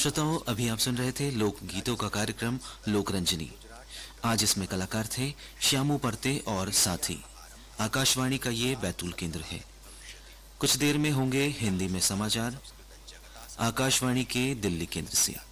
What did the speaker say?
श्रोताओं, अभी आप सुन रहे थे लोक गीतों का कार्यक्रम लोकरंजनी। आज इसमें कलाकार थे श्यामू परते और साथी। आकाशवाणी का ये बैतूल केंद्र है। कुछ देर में होंगे हिंदी में समाचार आकाशवाणी के दिल्ली केंद्र से।